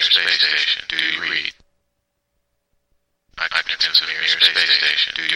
Space Station, do you read? Occupants of Mir Space Station, do you